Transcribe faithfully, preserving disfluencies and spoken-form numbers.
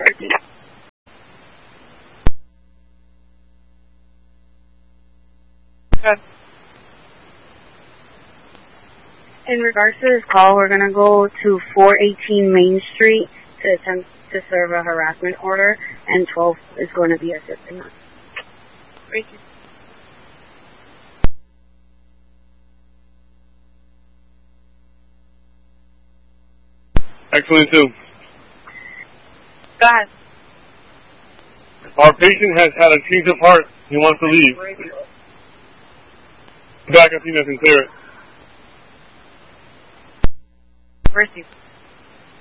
In regards to this call, we're going to go to four eighteen Main Street to attempt to serve a harassment order, and twelve is going to be assisting us. Thank you. Excellent, too. Go ahead. Our patient has had a change of heart. He wants to leave. Back, I think I can clear it. Mercy.